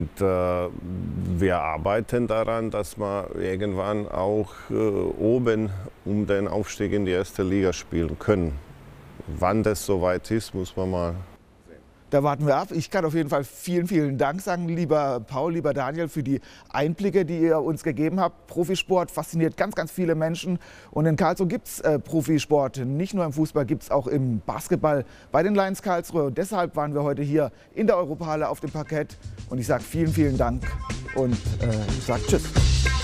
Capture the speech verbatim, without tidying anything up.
Und, äh, wir arbeiten daran, dass wir irgendwann auch äh, oben um den Aufstieg in die erste Liga spielen können. Wann das soweit ist, muss man mal. Da warten wir ab. Ich kann auf jeden Fall vielen, vielen Dank sagen, lieber Paul, lieber Daniel, für die Einblicke, die ihr uns gegeben habt. Profisport fasziniert ganz, ganz viele Menschen. Und in Karlsruhe gibt es äh, Profisport. Nicht nur im Fußball, gibt es auch im Basketball bei den Lions Karlsruhe. Und deshalb waren wir heute hier in der Europahalle auf dem Parkett. Und ich sage vielen, vielen Dank und äh, sage Tschüss.